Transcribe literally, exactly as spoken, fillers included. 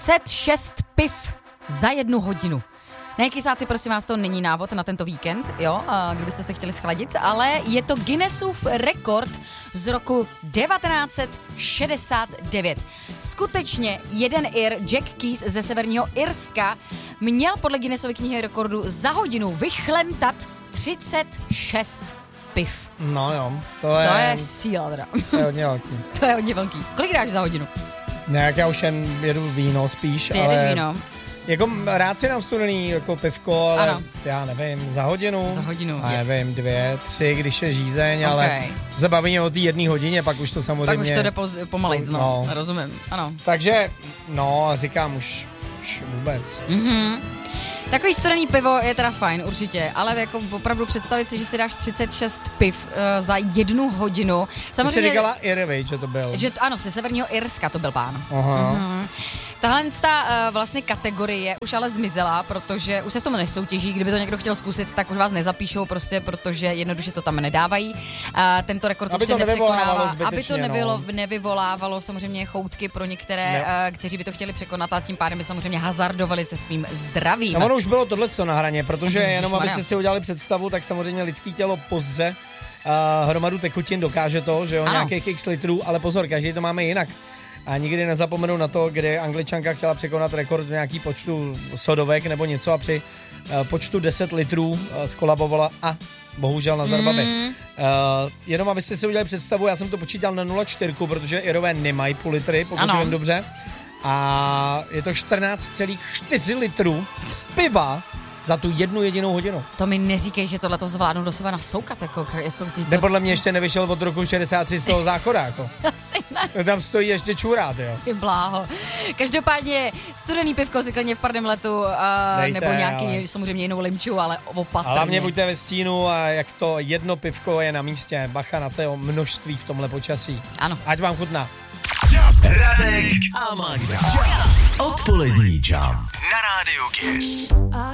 třicet šest piv za jednu hodinu. Nekysáci, prosím vás, to není návod na tento víkend, jo, kdybyste se chtěli schladit, ale je to Guinnessův rekord z roku devatenáct set šedesát devět. Skutečně jeden Ir, Jack Keys ze severního Irska, měl podle Guinnessovy knihy rekordů za hodinu vychlemtat třicet šest piv. No jo, to je... To je síla teda. To je hodně velký. To je hodně velký. Kolik dáš za hodinu? Ne, jak já už jen jedu víno spíš, Ty ale... jedeš víno. Jako rád si dám studený jako pivko, ale ano. Já nevím, za hodinu. Za hodinu. A nevím, dvě, tři, když je žízeň, okay. Ale se bavíme o té jedné hodině, pak už to samozřejmě... Pak už to jde poz- pomalejc, no. no. Rozumím, ano. Takže, no, říkám už, už vůbec. Mhm. Takový studený pivo je teda fajn, určitě, ale jako opravdu představit si, že si dáš třicet šest piv uh, za jednu hodinu. Samozřejmě... Ty jsi říkala Irvej, že to byl. Že, ano, ze severního Irska to byl pán. Aha. Mhm. Tahle ta uh, vlastně kategorie už ale zmizela, protože už se v tom nesoutěží, kdyby to někdo chtěl zkusit, tak už vás nezapíšou prostě, protože jednoduše to tam nedávají. Uh, tento rekord aby už se nepřekonává, aby to nevylo, no. nevyvolávalo samozřejmě choutky pro některé, ne. uh, kteří by to chtěli překonat a tím pádem by samozřejmě hazardovali se svým zdravím. No ono už bylo tohleto na hraně, protože Ježiš, jenom abyste si udělali představu, tak samozřejmě lidský tělo pozře uh, hromadu tekutin, dokáže to, že jo, ano. Nějakých x litrů, ale pozor, každý to máme jinak. A nikdy nezapomenu na to, kdy Angličanka chtěla překonat rekord v nějaký počtu sodovek nebo něco a při uh, počtu deset litrů uh, skolabovala a bohužel na zarbaby. Mm. Uh, jenom abyste si udělali představu, já jsem to počítal na nula celá čtyři, protože Irové nemají půl litry, pokud ano. vím dobře. A je to čtrnáct celá čtyři litrů piva za tu jednu jedinou hodinu. To mi neříkej, že tohle to zvládnu do sebe nasoukat. Jako, jako ty to... Ne, podle mě ještě nevyšel od roku šedesát tři z toho záchoda. Jako. Asi ne. Tam stojí ještě čurát, jo. Ty bláho. Každopádně studený pivko si klidně v pardem letu, uh, Dejte, nebo nějaký ale... samozřejmě jinou limču, ale opatrně. Ale hlavně buďte ve stínu a jak to jedno pivko je na místě. Bacha na to množství v tomhle počasí. Ano. Ať vám chutná. Radek a Magda. Odpolední Jump na rádiu Kiss.